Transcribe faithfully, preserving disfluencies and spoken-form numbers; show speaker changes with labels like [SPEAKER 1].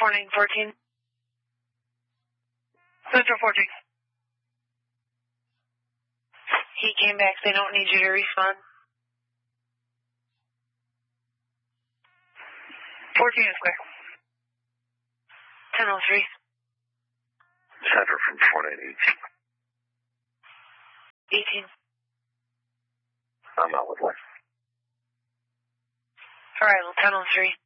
[SPEAKER 1] four nine fourteen. Central fourteen. He came back. They don't need you to respond. fourteen is clear. ten oh three.
[SPEAKER 2] Center from four nine eighteen.
[SPEAKER 1] eighteen.
[SPEAKER 2] I'm out with one.
[SPEAKER 1] Arrival ten oh three.